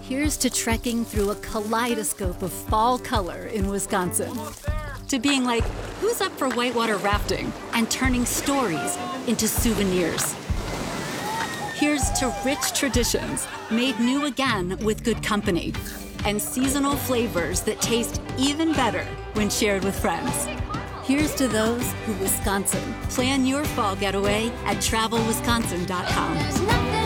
Here's to trekking through a kaleidoscope of fall color in Wisconsin. To being like, who's up for whitewater rafting and turning stories into souvenirs. Here's to rich traditions made new again with good company and seasonal flavors that taste even better when shared with friends. Here's to those who Wisconsin. Plan your fall getaway at travelwisconsin.com.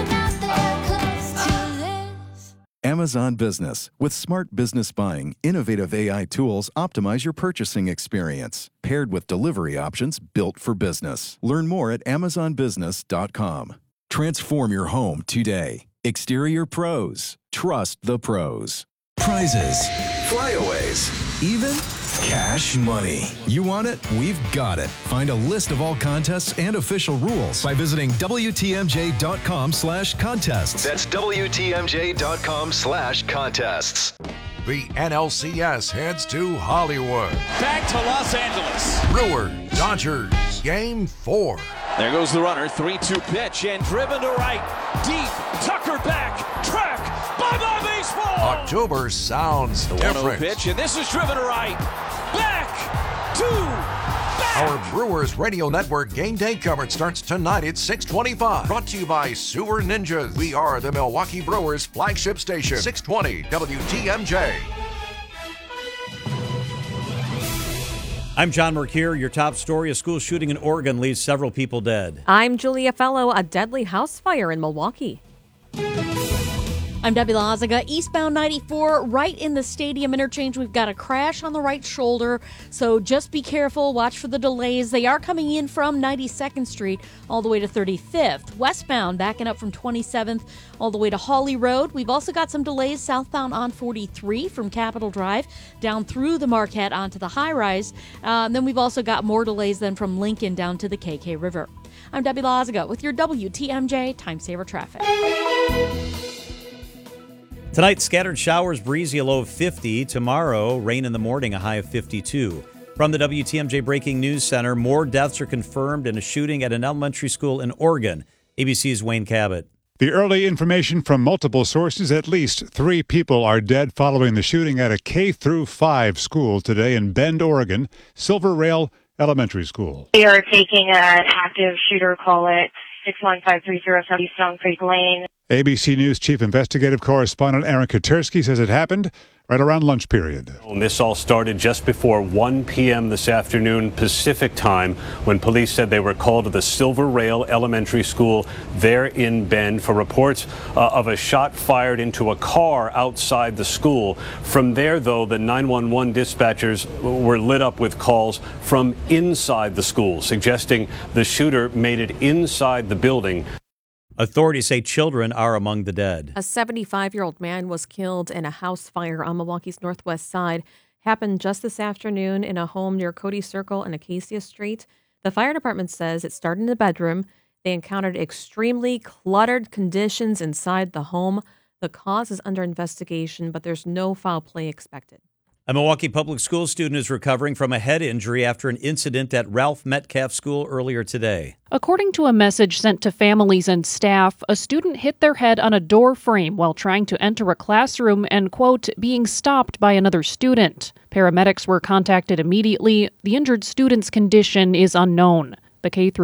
Amazon Business. With smart business buying, innovative AI tools optimize your purchasing experience, paired with delivery options built for business. Learn more at amazonbusiness.com. Transform your home today. Exterior Pros. Trust the pros. Prizes, flyaways, even cash money. You want it? We've got it. Find a list of all contests and official rules by visiting WTMJ.com/contests. That's WTMJ.com/contests. The NLCS heads to Hollywood. Back to Los Angeles. Brewers, Dodgers, Game 4. There goes the runner, 3-2 pitch, and driven to right, deep, Tucker back, track, bye-bye baseball! October sounds the different. 1-0 pitch, and this is driven to right, back, back! Our Brewers Radio Network game day coverage starts tonight at 6:25. Brought to you by Sewer Ninjas. We are the Milwaukee Brewers flagship station, 620 WTMJ. I'm John Mercure. Your top story: a school shooting in Oregon leaves several people dead. I'm Julia Fellow. A deadly house fire in Milwaukee. I'm Debbie Lazaga. Eastbound 94, right in the stadium interchange. We've got a crash on the right shoulder, so just be careful. Watch for the delays. They are coming in from 92nd Street all the way to 35th. Westbound, backing up from 27th all the way to Hawley Road. We've also got some delays southbound on 43 from Capitol Drive down through the Marquette onto the high-rise. Then we've also got more delays then from Lincoln down to the KK River. I'm Debbie Lazaga with your WTMJ Time Saver Traffic. Tonight, scattered showers, breezy, a low of 50. Tomorrow, rain in the morning, a high of 52. From the WTMJ Breaking News Center, more deaths are confirmed in a shooting at an elementary school in Oregon. ABC's Wayne Cabot. The early information from multiple sources, at least 3 people are dead following the shooting at a K-5 school today in Bend, Oregon, Silver Rail Elementary School. We are taking an active shooter call at 61530 East Stone Creek Lane. ABC News Chief Investigative Correspondent Aaron Katersky says it happened right around lunch period. This all started just before 1 p.m. this afternoon Pacific time when police said they were called to the Silver Rail Elementary School there in Bend for reports of a shot fired into a car outside the school. From there, though, the 911 dispatchers were lit up with calls from inside the school, suggesting the shooter made it inside the building. Authorities say children are among the dead. A 75-year-old man was killed in a house fire on Milwaukee's northwest side. Happened just this afternoon in a home near Cody Circle and Acacia Street. The fire department says it started in the bedroom. They encountered extremely cluttered conditions inside the home. The cause is under investigation, but there's no foul play expected. A Milwaukee public school student is recovering from a head injury after an incident at Ralph Metcalf School earlier today. According to a message sent to families and staff, a student hit their head on a door frame while trying to enter a classroom and, quote, being stopped by another student. Paramedics were contacted immediately. The injured student's condition is unknown. The K-5